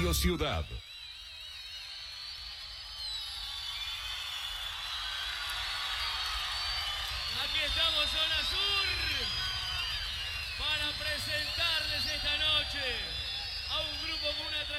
Radio Ciudad. Aquí estamos, Zona Sur, para presentarles esta noche a un grupo con una tradición